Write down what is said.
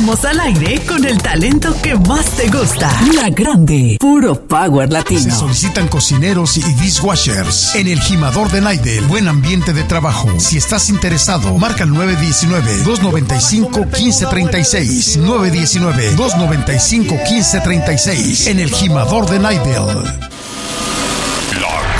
Estamos al aire con el talento que más te gusta. La Grande, puro power latino. Se solicitan cocineros y dishwashers en el Jimador de Naidel. Buen ambiente de trabajo. Si estás interesado, marca el 919-295-1536. 919-295-1536 en el Jimador de Naidel.